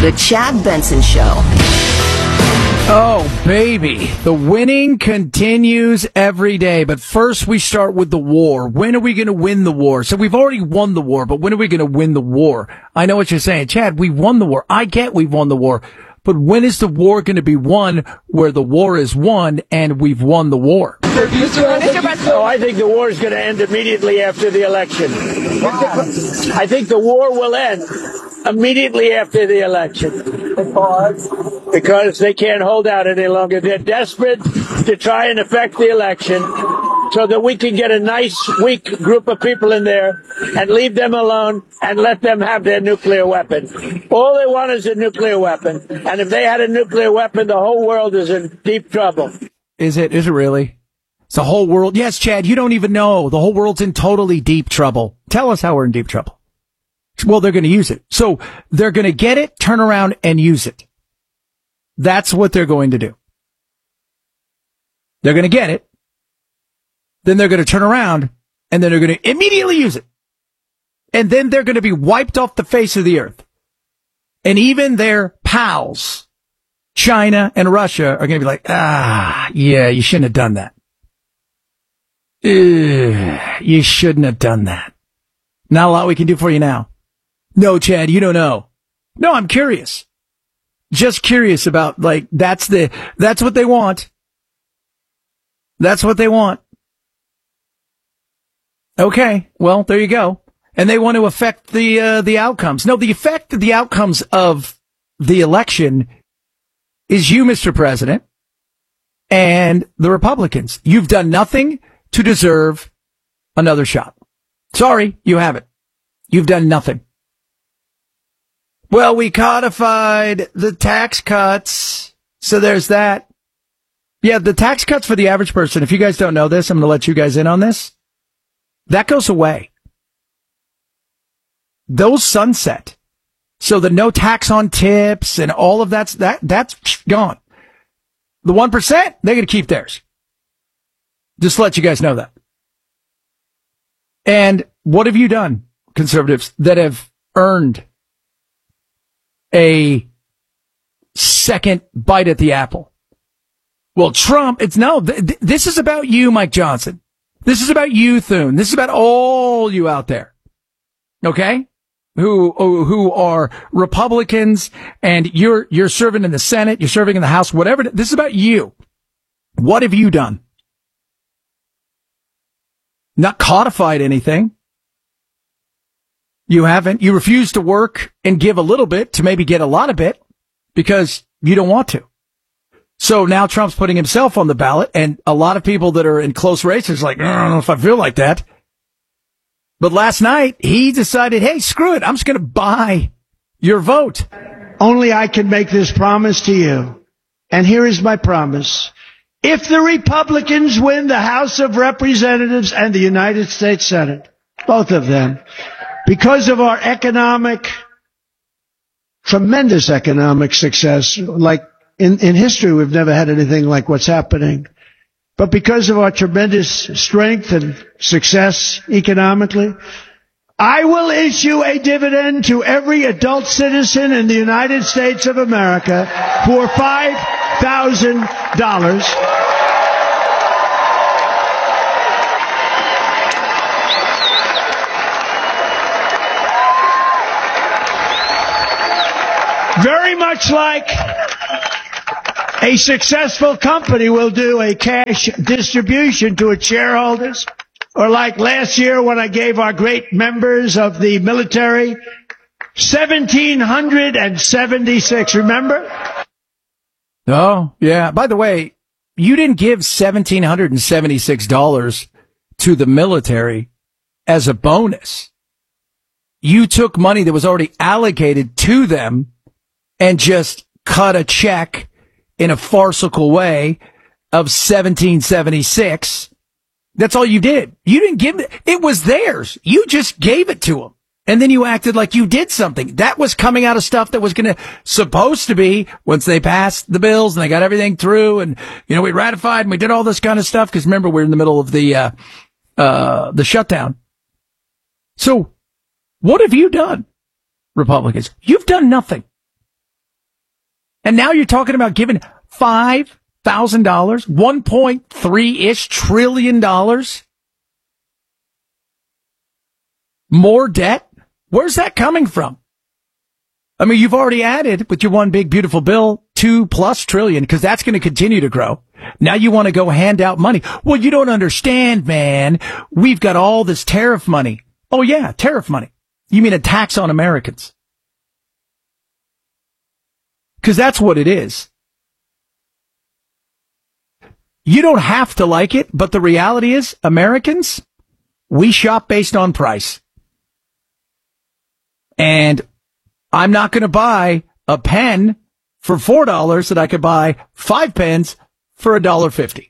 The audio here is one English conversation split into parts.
The Chad Benson Show. Oh, baby. The winning continues every day. But first, we start with the war. When are we going to win the war? So we've already won the war, but when are we going to win the war? I know what you're saying. Chad, we won the war. I get we've won the war. But when is the war going to be won where the war is won and we've won the war? I think the war is going to end immediately after the election. I think the war will end immediately after the election. Because they can't hold out any longer. They're desperate to try and affect the election so that we can get a nice, weak group of people in there and leave them alone and let them have their nuclear weapon. All they want is a nuclear weapon. And if they had a nuclear weapon, the whole world is in deep trouble. Is it? Is it really? It's the whole world. Yes, Chad, you don't even know. The whole world's in totally deep trouble. Tell us how we're in deep trouble. Well, they're going to use it. So they're going to get it, turn around, and use it. That's what they're going to do. They're going to get it. Then they're going to turn around, and then they're going to immediately use it. And then they're going to be wiped off the face of the earth. And even their pals, China and Russia, are going to be like, yeah, you shouldn't have done that. You shouldn't have done that. Not a lot we can do for you now. No, Chad, you don't know. No, I'm curious. Just curious about, that's what they want. That's what they want. Okay, well, there you go. And they want to affect the outcomes. No, the effect of the outcomes of the election is you, Mr. President, and the Republicans. You've done nothing to deserve another shot. Sorry, you haven't. You've done nothing. Well, we codified the tax cuts, so there's that. Yeah, the tax cuts for the average person, if you guys don't know this, I'm going to let you guys in on this. That goes away. Those sunset. So the no tax on tips and all of that's gone. The 1%, they're going to keep theirs. Just to let you guys know that. And what have you done, conservatives, that have earned a second bite at the apple? Well, Trump, this is about you, Mike Johnson. This is about you, Thune. This is about all you out there. Okay? Who are Republicans, and you're serving in the Senate, you're serving in the House, whatever. This is about you. What have you done? Not codified anything. You haven't. You refuse to work and give a little bit to maybe get a lot of it because you don't want to. So now Trump's putting himself on the ballot, and a lot of people that are in close races like, I don't know if I feel like that. But last night he decided, hey, screw it. I'm just going to buy your vote. Only I can make this promise to you. And here is my promise. If the Republicans win the House of Representatives and the United States Senate, both of them, because of our tremendous economic success, like in history, we've never had anything like what's happening. But because of our tremendous strength and success economically, I will issue a dividend to every adult citizen in the United States of America for $5,000. Very much like a successful company will do a cash distribution to its shareholders, or like last year when I gave our great members of the military 1,776, remember? Oh, yeah. By the way, you didn't give $1,776 to the military as a bonus. You took money that was already allocated to them and just cut a check in a farcical way of 1776. That's all you did. You didn't give it. It was theirs. You just gave it to them. And then you acted like you did something. That was coming out of stuff that was supposed to be, once they passed the bills and they got everything through and, we ratified and we did all this kind of stuff. Cause remember, we're in the middle of the shutdown. So what have you done, Republicans? You've done nothing. And now you're talking about giving $5,000, $1.3-ish trillion more debt. Where's that coming from? I mean, you've already added with your one big beautiful bill, $2+ trillion, because that's going to continue to grow. Now you want to go hand out money. Well, you don't understand, man. We've got all this tariff money. Oh yeah, tariff money. You mean a tax on Americans? Because that's what it is. You don't have to like it, but the reality is, Americans, we shop based on price. And I'm not going to buy a pen for $4 that I could buy 5 pens for $1.50.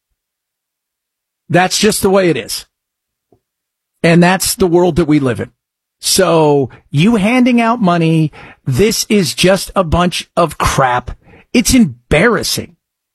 That's just the way it is. And that's the world that we live in. So you handing out money, this is just a bunch of crap. It's embarrassing.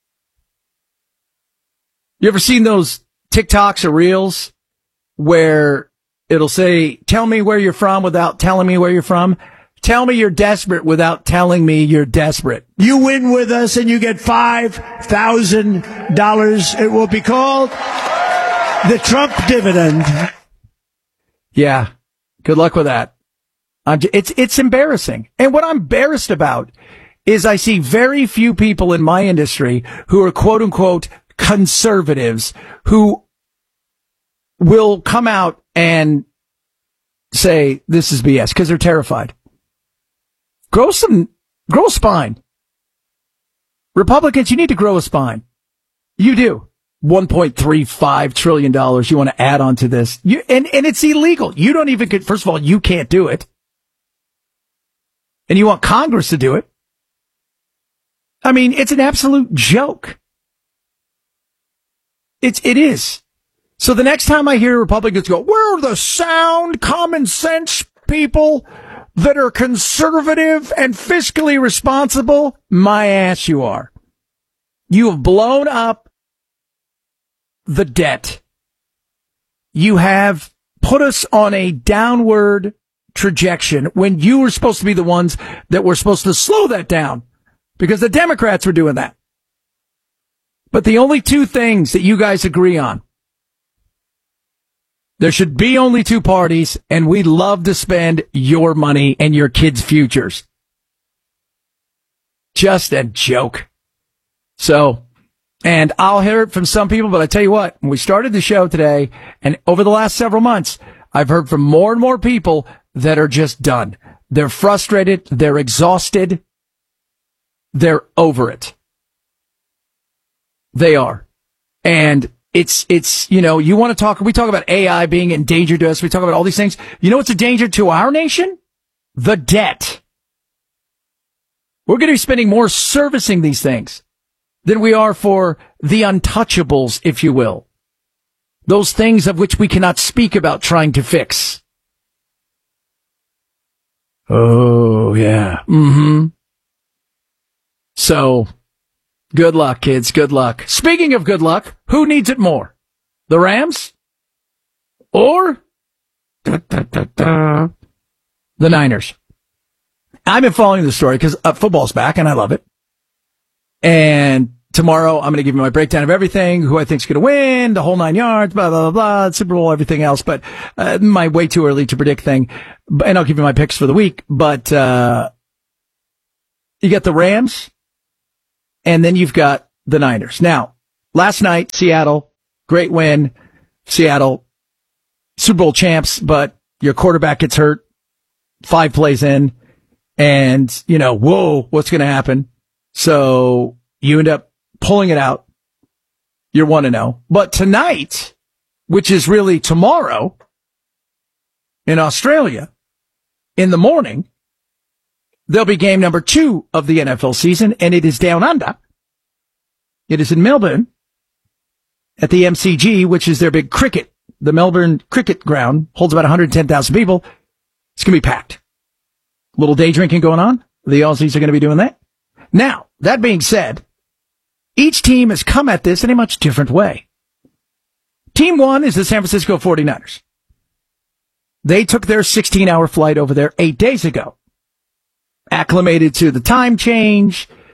You ever seen those TikToks or Reels where it'll say, tell me where you're from without telling me where you're from? Tell me you're desperate without telling me you're desperate. You win with us and you get $5,000. It will be called the Trump dividend. Yeah. Good luck with that. It's embarrassing. And what I'm embarrassed about is I see very few people in my industry who are quote unquote conservatives who will come out and say this is BS because they're terrified. Grow a spine. Republicans, you need to grow a spine. You do. $1.35 trillion you want to add on to this. And it's illegal. You don't even get, first of all, you can't do it. And you want Congress to do it. I mean, it's an absolute joke. It is. So the next time I hear Republicans go, where are the sound, common sense people that are conservative and fiscally responsible? My ass you are. You have blown up the debt. You have put us on a downward trajectory when you were supposed to be the ones that were supposed to slow that down because the Democrats were doing that. But the only two things that you guys agree on, there should be only two parties, and we love to spend your money and your kids' futures. Just a joke. So, and I'll hear it from some people, but I tell you what, when we started the show today, and over the last several months, I've heard from more and more people that are just done. They're frustrated. They're exhausted. They're over it. They are. And it's, you know, we talk about AI being in danger to us. We talk about all these things. You know what's a danger to our nation? The debt. We're going to be spending more servicing these things than we are for the untouchables, if you will. Those things of which we cannot speak about trying to fix. Oh, yeah. Mm-hmm. So, good luck, kids. Good luck. Speaking of good luck, who needs it more? The Rams? Or the Niners? I've been following the story because football's back and I love it. And tomorrow I'm going to give you my breakdown of everything, who I think's going to win, the whole 9 yards, blah, blah, blah, blah, Super Bowl, everything else. But my way too early to predict thing. And I'll give you my picks for the week. But you got the Rams. And then you've got the Niners. Now, last night, Seattle, great win. Seattle, Super Bowl champs, but your quarterback gets hurt 5 plays in. And, whoa, what's going to happen? So you end up pulling it out. You're 1-0. But tonight, which is really tomorrow in Australia, in the morning, there'll be game number 2 of the NFL season, and it is down under. It is in Melbourne at the MCG, which is their big cricket. The Melbourne Cricket Ground holds about 110,000 people. It's going to be packed. A little day drinking going on. The Aussies are going to be doing that. Now, that being said, each team has come at this in a much different way. Team 1 is the San Francisco 49ers. They took their 16-hour flight over there 8 days ago. Acclimated to the time change,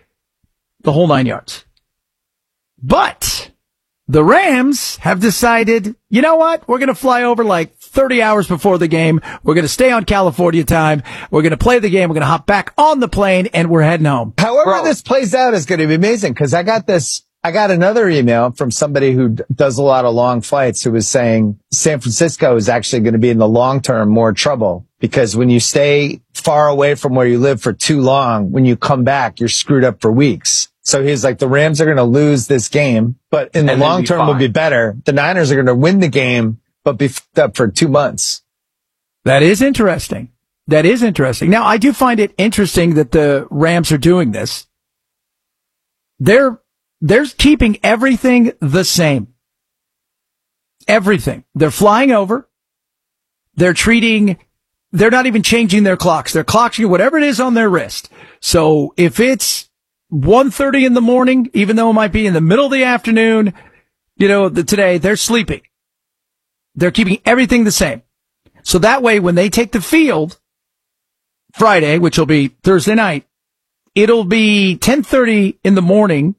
the whole 9 yards. But the Rams have decided, you know what? We're going to fly over like 30 hours before the game. We're going to stay on California time. We're going to play the game. We're going to hop back on the plane, and we're heading home. However this plays out is going to be amazing, because I got another email from somebody who does a lot of long flights who was saying San Francisco is actually going to be in the long term more trouble, because when you stay far away from where you live for too long, when you come back, you're screwed up for weeks. So he's like, the Rams are going to lose this game, but in the long term will be better. The Niners are going to win the game, but be fucked up for 2 months. That is interesting. That is interesting. Now, I do find it interesting that the Rams are doing this. They're keeping everything the same. Everything. They're flying over. They're not even changing their clocks. They're clocking whatever it is on their wrist. So if it's 1:30 in the morning, even though it might be in the middle of the afternoon, today they're sleeping. They're keeping everything the same. So that way, when they take the field Friday, which will be Thursday night, it'll be 10:30 in the morning,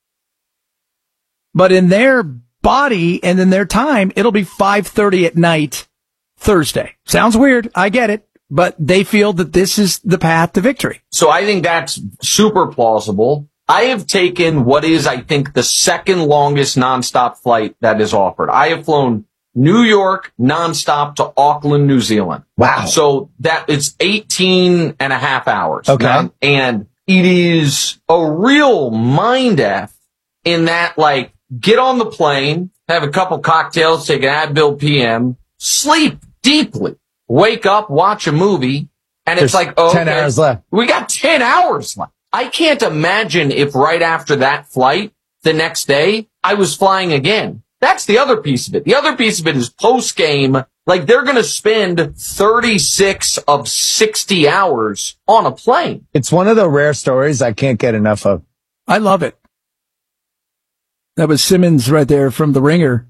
but in their body and in their time, it'll be 5:30 at night Thursday. Sounds weird. I get it. But they feel that this is the path to victory. So I think that's super plausible. I have taken what is, I think, the second longest nonstop flight that is offered. I have flown New York nonstop to Auckland, New Zealand. Wow. So it's 18 and a half hours. Okay. And it is a real mind F in that, like, get on the plane, have a couple cocktails, take an Advil PM, sleep deeply. Wake up, watch a movie, and it's like, oh, 10 hours left. We got 10 hours left. I can't imagine if right after that flight, the next day, I was flying again. That's the other piece of it. The other piece of it is post-game. Like, they're going to spend 36 of 60 hours on a plane. It's one of the rare stories I can't get enough of. I love it. That was Simmons right there from The Ringer.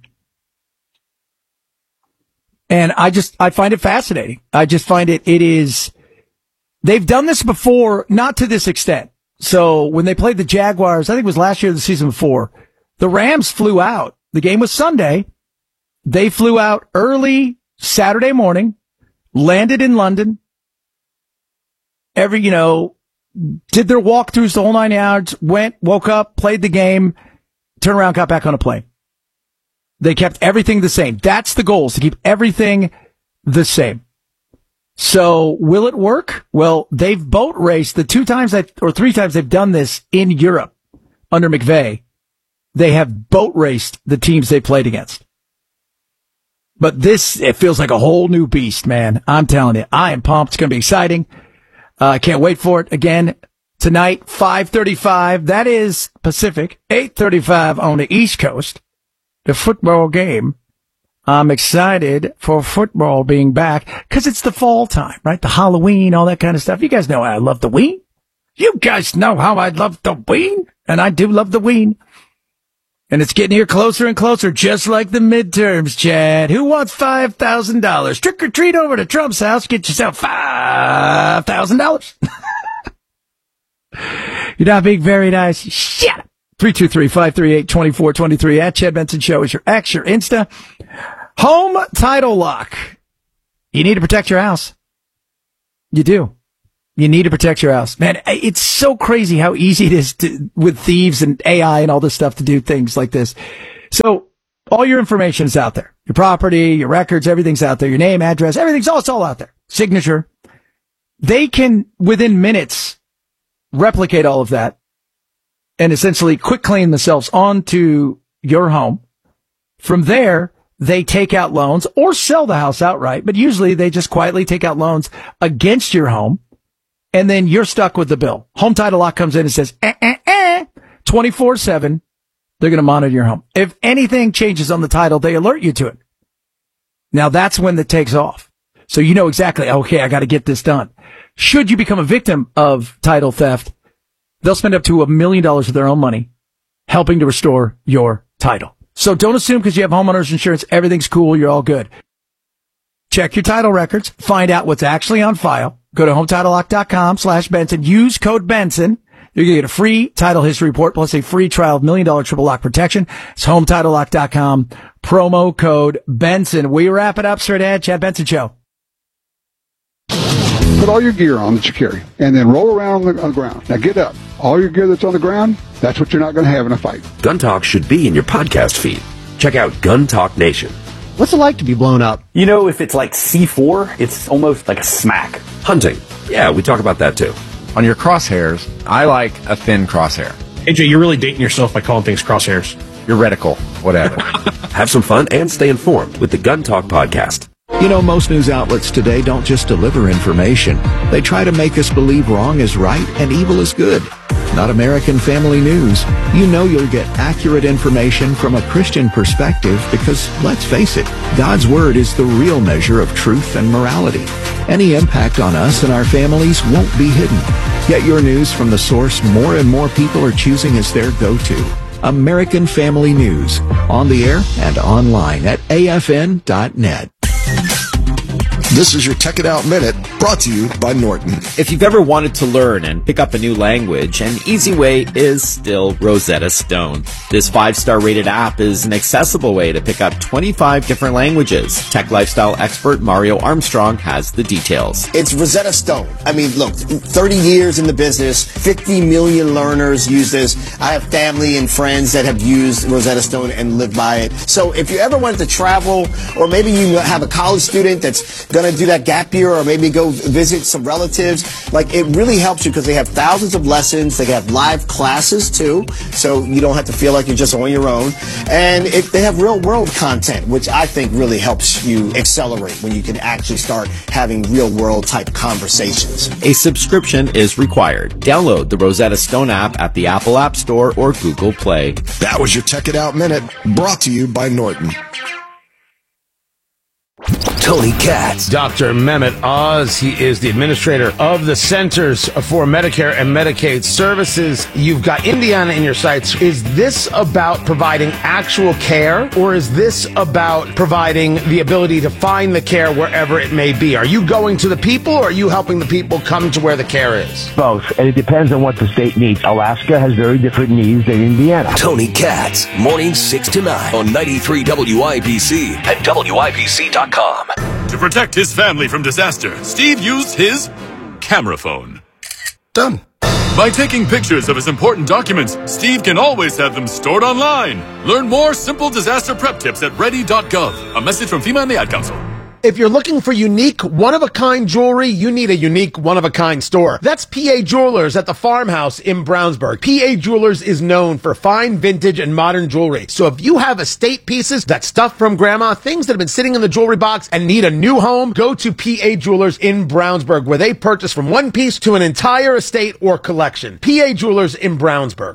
And I find it fascinating. I just find they've done this before, not to this extent. So when they played the Jaguars, I think it was last year or the season before, the Rams flew out. The game was Sunday. They flew out early Saturday morning, landed in London, did their walkthroughs the whole 9 yards, woke up, played the game, turned around, got back on a plane. They kept everything the same. That's the goal, is to keep everything the same. So will it work? Well, they've boat raced the 3 times they've done this in Europe under McVay. They have boat raced the teams they played against. But it feels like a whole new beast, man. I'm telling you, I am pumped. It's going to be exciting. I can't wait for it. Again, tonight, 5:35. That is Pacific, 8:35 on the East Coast. The football game. I'm excited for football being back because it's the fall time, right? The Halloween, all that kind of stuff. You guys know I love the ween. You guys know how I love the ween, and I do love the ween. And it's getting here closer and closer, just like the midterms, Chad. Who wants $5,000? Trick or treat over to Trump's house. Get yourself $5,000. You're not being very nice. Shut up. 323-538-2423 at Chad Benson Show is your X, your Insta. Home Title Lock. You need to protect your house. You do. You need to protect your house. Man, it's so crazy how easy it is with thieves and AI and all this stuff to do things like this. So all your information is out there. Your property, your records, everything's out there. Your name, address, everything's all out there. Signature. They can, within minutes, replicate all of that and essentially quick claim themselves onto your home. From there, they take out loans or sell the house outright, but usually they just quietly take out loans against your home, and then you're stuck with the bill. Home Title Lock comes in and says, 24/7, they're going to monitor your home. If anything changes on the title, they alert you to it. Now that's when it takes off. So you know exactly, okay, I got to get this done. Should you become a victim of title theft, they'll spend up to $1 million of their own money helping to restore your title. So don't assume because you have homeowners insurance, everything's cool, you're all good. Check your title records, find out what's actually on file. Go to HometitleLock.com/Benson. Use code Benson. You're going to get a free title history report plus a free trial of $1 Million Triple Lock protection. It's HomeTitleLock.com. Promo code Benson. We wrap it up straight ahead. Chad Benson Show. Put all your gear on that you carry, and then roll around on the ground. Now get up. All your gear that's on the ground, that's what you're not going to have in a fight. Gun Talk should be in your podcast feed. Check out Gun Talk Nation. What's it like to be blown up? You know, if it's like C4, it's almost like a smack. Hunting. Yeah, we talk about that too. On your crosshairs, I like a thin crosshair. AJ, you're really dating yourself by calling things crosshairs. Your reticle, whatever. Have some fun and stay informed with the Gun Talk podcast. You know, most news outlets today don't just deliver information. They try to make us believe wrong is right and evil is good. Not American Family News. You know you'll get accurate information from a Christian perspective because, let's face it, God's Word is the real measure of truth and morality. Any impact on us and our families won't be hidden. Get your news from the source more and more people are choosing as their go-to. American Family News. On the air and online at afn.net. This is your Tech It Out Minute, brought to you by Norton. If you've ever wanted to learn and pick up a new language, an easy way is still Rosetta Stone. This 5-star rated app is an accessible way to pick up 25 different languages. Tech lifestyle expert Mario Armstrong has the details. It's Rosetta Stone. I mean, look, 30 years in the business, 50 million learners use this. I have family and friends that have used Rosetta Stone and live by it. So if you ever wanted to travel, or maybe you have a college student that's going to do that gap year, or maybe go visit some relatives, like, it really helps you because they have thousands of lessons. They have live classes too, so you don't have to feel like you're just on your own. And they have real world content, which I think really helps you accelerate when you can actually start having real world type conversations. A subscription is required. Download the Rosetta Stone app at the Apple App Store or Google Play. That was your Tech It Out Minute, brought to you by Norton. Tony Katz. Dr. Mehmet Oz. He is the administrator of the Centers for Medicare and Medicaid Services. You've got Indiana in your sights. Is this about providing actual care, or is this about providing the ability to find the care wherever it may be? Are you going to the people, or are you helping the people come to where the care is? Both, and it depends on what the state needs. Alaska has very different needs than Indiana. Tony Katz, mornings 6 to 9 on 93 WIBC and WIBC.com. To protect his family from disaster, Steve used his camera phone. Done. By taking pictures of his important documents, Steve can always have them stored online. Learn more simple disaster prep tips at ready.gov. A message from FEMA and the Ad Council. If you're looking for unique, one-of-a-kind jewelry, you need a unique, one-of-a-kind store. That's PA Jewelers at the Farmhouse in Brownsburg. PA Jewelers is known for fine, vintage, and modern jewelry. So if you have estate pieces, that stuff from grandma, things that have been sitting in the jewelry box and need a new home, go to PA Jewelers in Brownsburg, where they purchase from one piece to an entire estate or collection. PA Jewelers in Brownsburg.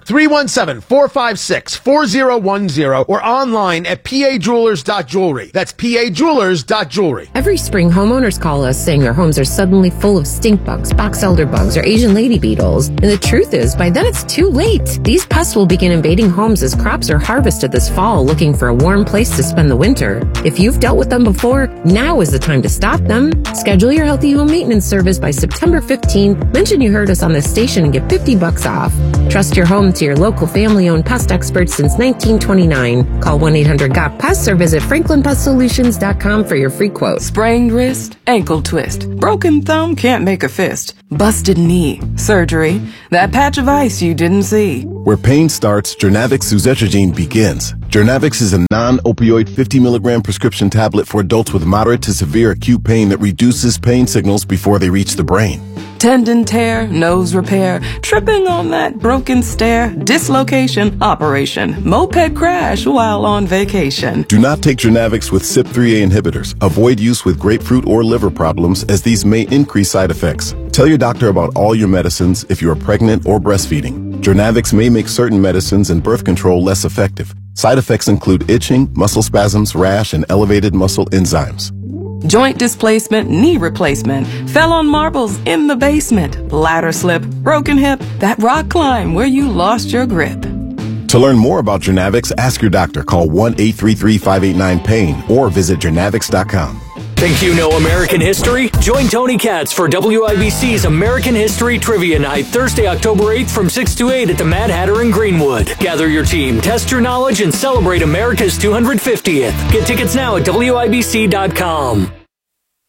317-456-4010 or online at pajewelers.jewelry. That's pajewelers.jewelry. Every spring, homeowners call us saying their homes are suddenly full of stink bugs, box elder bugs, or Asian lady beetles. And the truth is, by then it's too late. These pests will begin invading homes as crops are harvested this fall, looking for a warm place to spend the winter. If you've dealt with them before, now is the time to stop them. Schedule your Healthy Home Maintenance service by September 15th. Mention you heard us on this station and get $50 off. Trust your home to your local family-owned pest experts since 1929. Call 1-800-GOT-PESTS or visit franklinpestsolutions.com for your free quote. Sprained wrist, ankle twist, broken thumb can't make a fist, busted knee, surgery, that patch of ice you didn't see. Where pain starts, Jernavix suzetrigine begins. Jernavix is a non-opioid 50 milligram prescription tablet for adults with moderate to severe acute pain that reduces pain signals before they reach the brain. Tendon tear, nose repair, tripping on that broken stair, dislocation, operation, moped crash while on vacation. Do not take Jernavix with CYP3A inhibitors. Avoid use with grapefruit or liver problems, as these may increase side effects. Tell your doctor about all your medicines if you are pregnant or breastfeeding. Jernavix may make certain medicines and birth control less effective. Side effects include itching, muscle spasms, rash, and elevated muscle enzymes. Joint displacement, knee replacement, fell on marbles in the basement, ladder slip, broken hip, that rock climb where you lost your grip. To learn more about Jernavix, ask your doctor. Call 1-833-589-PAIN or visit Jernavix.com. Think you know American history? Join Tony Katz for WIBC's American History Trivia Night, Thursday, October 8th from 6 to 8 at the Mad Hatter in Greenwood. Gather your team, test your knowledge, and celebrate America's 250th. Get tickets now at WIBC.com.